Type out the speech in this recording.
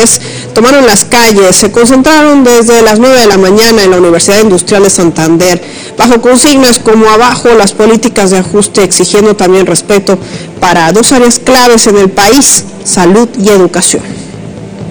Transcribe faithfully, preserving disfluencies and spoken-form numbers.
estudiantes tomaron las calles, se concentraron desde las nueve de la mañana en la Universidad Industrial de Santander, bajo consignas como abajo las políticas de ajuste, exigiendo también respeto para dos áreas claves en el país, salud y educación.